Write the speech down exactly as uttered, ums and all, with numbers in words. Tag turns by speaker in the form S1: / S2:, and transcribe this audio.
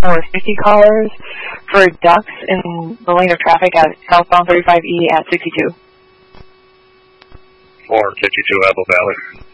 S1: or fifty callers for ducks in the lane of traffic at southbound thirty-five E at sixty-two.
S2: four fifty-two Apple Valley.